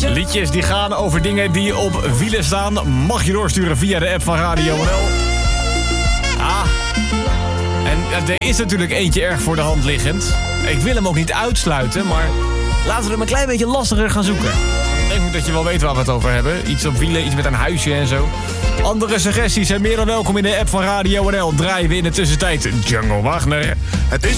Liedjes die gaan over dingen die op wielen staan. Mag je doorsturen via de app van Radio NL. En er is natuurlijk eentje erg voor de hand liggend. Ik wil hem ook niet uitsluiten, maar laten we hem een klein beetje lastiger gaan zoeken. Ik denk dat je wel weet waar we het over hebben. Iets op wielen, iets met een huisje en zo. Andere suggesties zijn meer dan welkom in de app van Radio NL. Draaien we in de tussentijd Django Wagner. Het is